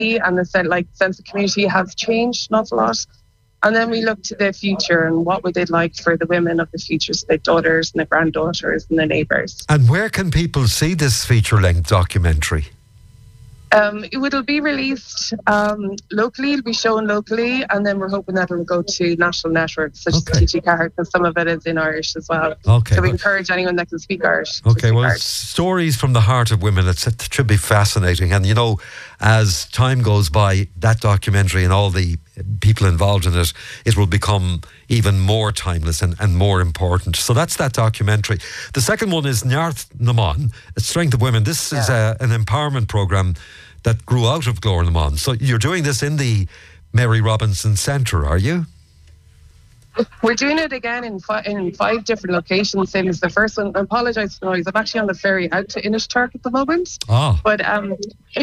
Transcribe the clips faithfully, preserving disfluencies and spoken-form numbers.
and the sen- like sense of community has changed an awful lot. And then we look to the future and what would they like for the women of the future, so the daughters and the granddaughters and the neighbours. And where can people see this feature-length documentary? Um, it will be released um, locally, it'll be shown locally, and then we're hoping that it'll go to national networks such Okay. as T G Card, and some of it is in Irish as well. Okay. So we encourage anyone that can speak Irish. Okay, well, card. it's stories from the heart of women. It's, it should be fascinating. And, you know, as time goes by, that documentary and all the people involved in it, it will become even more timeless and, and more important. So that's that documentary. The second one is Neart Naman, Strength of Women. This is Yeah. a, an empowerment programme that grew out of Glór Naman. So you're doing this in the Mary Robinson Centre, are you? We're doing it again in, fi- in five different locations, same as the first one. I apologise for the noise. I'm actually on the ferry out to Inishturk at the moment. Ah. But um,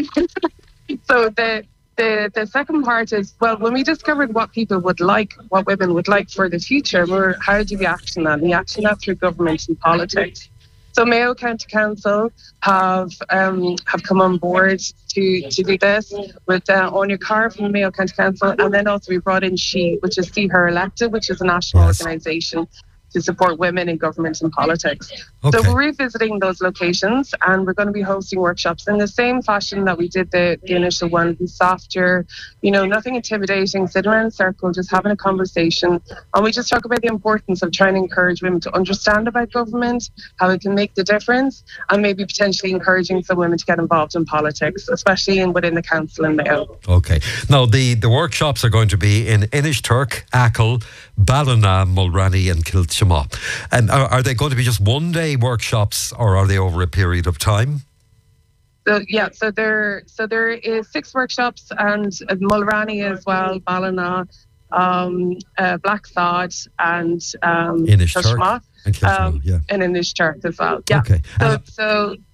so the, the the second part is, well, when we discovered what people would like, what women would like for the future, we're, how do we action that? We action that through government and politics. So Mayo County Council have um, have come on board to, to do this with uh, Anya Carr from the Mayo County Council, and then also we brought in She, which is See Her Elected, which is a national Yes. organisation to support women in government and politics. Okay. So we're revisiting those locations, and we're going to be hosting workshops in the same fashion that we did the, the initial one, be softer, you know, nothing intimidating, sit around in a circle, just having a conversation. And we just talk about the importance of trying to encourage women to understand about government, how it can make the difference, and maybe potentially encouraging some women to get involved in politics, especially in within the council in Mayo. Okay. Now, the, the workshops are going to be in Inishturk, Achill, Ballina, Mulranny and Kiltimagh. And are, are they going to be just one-day workshops, or are they over a period of time? So yeah, so there so there is six workshops, and uh, Mulranny as well, Ballina, um, uh, Black Sod, and um, Inishturk Kiltimagh, and Kiltimagh, um, yeah. and Inishturk as well. Yeah. Okay. So, And- so